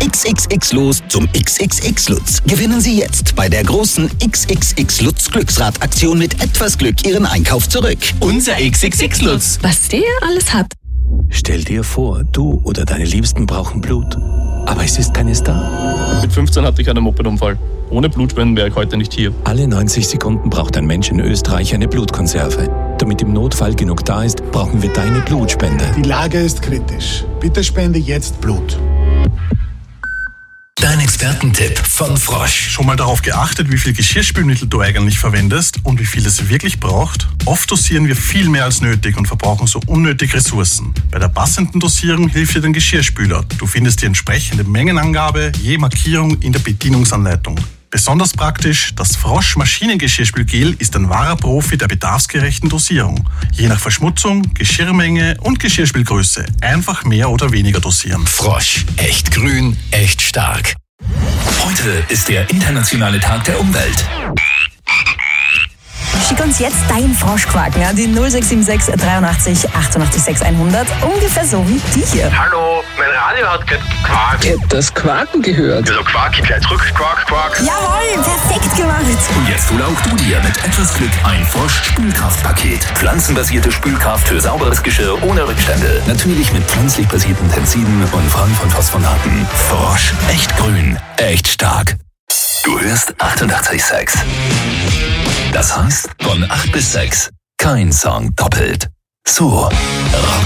XXX los zum XXX Lutz. Gewinnen Sie jetzt bei der großen XXX Lutz Glücksrad-Aktion mit etwas Glück Ihren Einkauf zurück. Unser XXX Lutz. Was der alles hat. Stell dir vor, du oder deine Liebsten brauchen Blut. Aber es ist keines da. Mit 15 hatte ich einen Mopedunfall. Ohne Blutspenden wäre ich heute nicht hier. Alle 90 Sekunden braucht ein Mensch in Österreich eine Blutkonserve. Damit im Notfall genug da ist, brauchen wir deine Blutspende. Die Lage ist kritisch. Bitte spende jetzt Blut. Dein Expertentipp von Frosch. Schon mal darauf geachtet, wie viel Geschirrspülmittel du eigentlich verwendest und wie viel es wirklich braucht? Oft dosieren wir viel mehr als nötig und verbrauchen so unnötig Ressourcen. Bei der passenden Dosierung hilft dir dein Geschirrspüler. Du findest die entsprechende Mengenangabe je Markierung in der Bedienungsanleitung. Besonders praktisch, das Frosch Maschinengeschirrspülgel ist ein wahrer Profi der bedarfsgerechten Dosierung. Je nach Verschmutzung, Geschirrmenge und Geschirrspülgröße einfach mehr oder weniger dosieren. Frosch. Echt grün, echt stark. Heute ist der internationale Tag der Umwelt. Schick uns jetzt dein Froschquaken an die 0676 83 88 6100. Ungefähr so wie die hier. Hallo, mein Radio hat gerade gequakt. Ich hab das Quaken gehört. Also Quark, gleich zurück, Quark, Quark. Jawohl, perfekt gemacht. Und jetzt hol auch du dir mit etwas Glück ein Frosch-Spülkraftpaket. Pflanzenbasierte Spülkraft für sauberes Geschirr ohne Rückstände. Natürlich mit pflanzlich basierten Tensiden und frei von Phosphonaten. Frosch. Echt grün. Echt stark. Du hörst 88,6. Das heißt, von 8 bis 6 kein Song doppelt. So, Rock